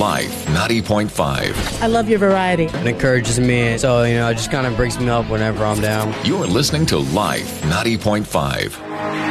Life 90.5. I love your variety. It encourages me, so, it just kind of breaks me up whenever I'm down. You're listening to Life 90.5.